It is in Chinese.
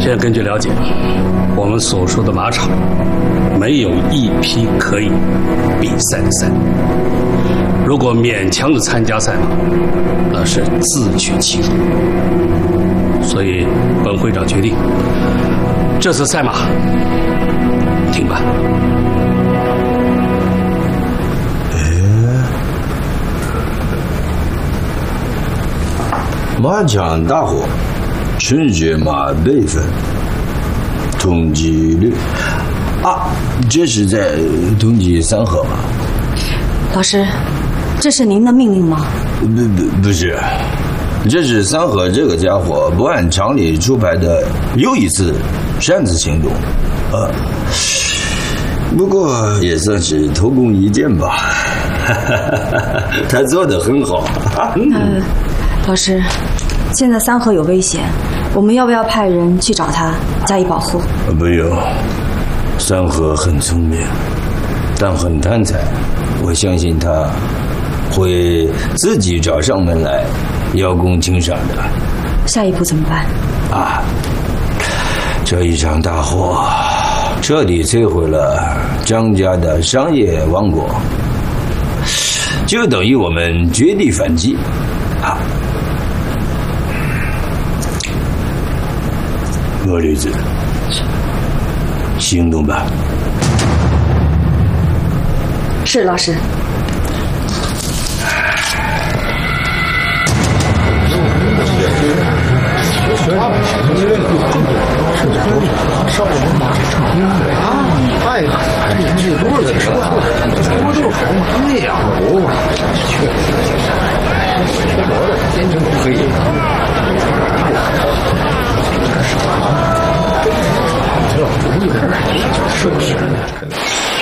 现在根据了解，我们所说的马场没有一匹可以比赛的赛马。如果勉强的参加赛马，那是自取其辱。所以本会长决定，这次赛马停办。 马场大火，纯血马备份，统计率啊，这是在统计三河吗？ 老师，这是您的命令吗？ 不是，这是三河这个家伙不按常理出牌的又一次擅自行动，不过也算是偷工一件吧。他做得很好。 老师，现在三河有危险，我们要不要派人去找他加以保护？ 不用，三河很聪明，但很贪财，我相信他会自己找上门来邀功请赏的。 下一步怎么办？ 这一场大火彻底摧毁了张家的商业王国，就等于我们绝地反击恶驴子，行动吧。 是老师。 是不是？